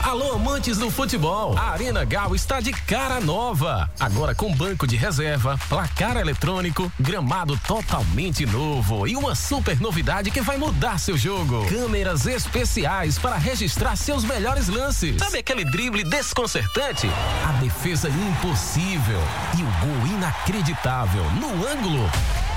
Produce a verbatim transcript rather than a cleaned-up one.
Alô, amantes do futebol, a Arena Gal está de cara nova. Agora com banco de reserva, placar eletrônico, gramado totalmente novo e uma super novidade que vai mudar seu jogo. Câmeras especiais para registrar seus melhores lances. Sabe aquele drible desconcertante? A defesa impossível e o gol inacreditável no ângulo.